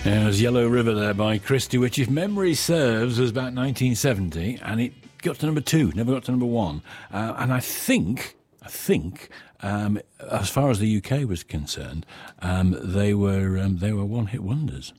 It was Yellow River there by Christy, which, if memory serves, was about 1970, and it got to number 2, never got to number 1. And I think, as far as the UK was concerned, they were one-hit wonders.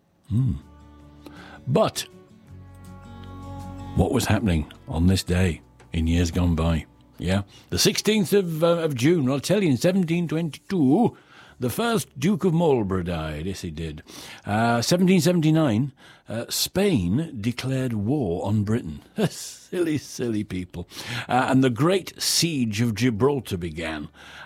But what was happening on this day in years gone by? Yeah, the 16th of June. I'll tell you, in 1722. The first Duke of Marlborough died. Yes, he did. 1779, Spain declared war on Britain. Silly people. And the Great Siege of Gibraltar began.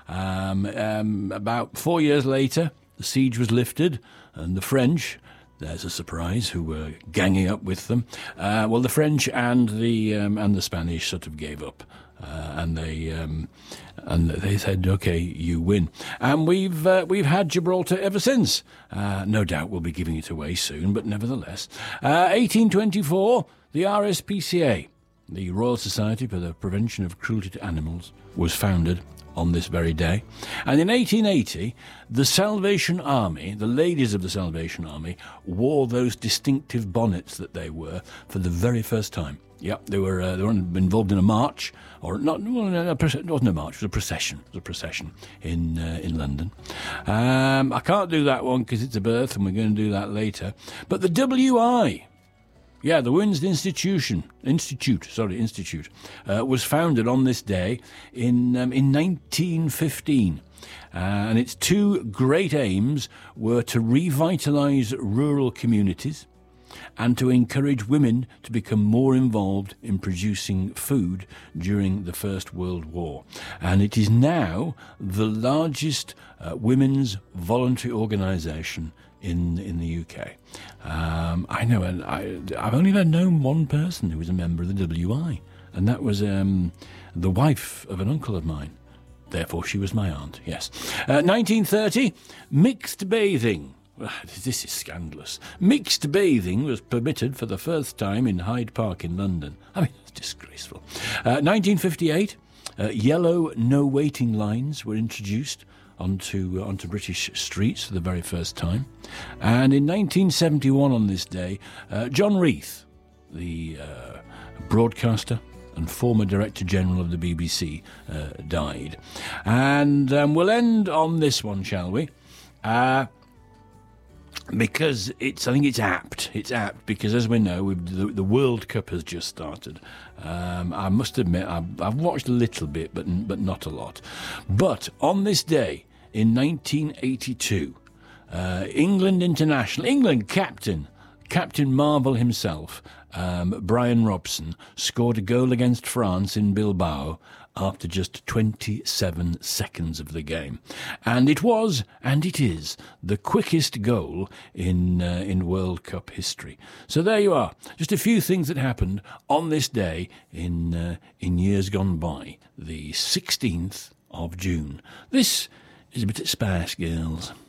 About 4 years later, the siege was lifted, and the French, there's a surprise, who were ganging up with them. The French and the Spanish sort of gave up. And they said, "Okay, you win." And we've had Gibraltar ever since. No doubt we'll be giving it away soon, but nevertheless, 1824, the RSPCA, the Royal Society for the Prevention of Cruelty to Animals, was founded on this very day. And in 1880, the Salvation Army, the ladies of the Salvation Army, wore those distinctive bonnets that they were for the very first time. Yep, they were involved in a march, or not? Well, it wasn't a march; it was a procession. It was a procession in London. I can't do that one because it's a birth, and we're going to do that later. But the WI, the Women's Institute, was founded on this day in 1915. And its two great aims were to revitalise rural communities and to encourage women to become more involved in producing food during the First World War. And it is now the largest women's voluntary organisation in the UK. I know, and I've only known one person who was a member of the WI, and that was the wife of an uncle of mine. Therefore, she was my aunt, yes. 1930, mixed bathing. This is scandalous. Mixed bathing was permitted for the first time in Hyde Park in London. I mean, it's disgraceful. 1958, yellow no-waiting lines were introduced onto British streets for the very first time. And in 1971 on this day, John Reith, the broadcaster and former Director General of the BBC, died. And we'll end on this one, shall we? Because I think it's apt. It's apt because, as we know, the World Cup has just started. I must admit, I've watched a little bit, but not a lot. But on this day in 1982, England Captain Marvel himself, Brian Robson, scored a goal against France in Bilbao after just 27 seconds of the game. And it was, and it is, the quickest goal in World Cup history. So there you are. Just a few things that happened on this day in years gone by, the 16th of June. This is a bit of Spice Girls.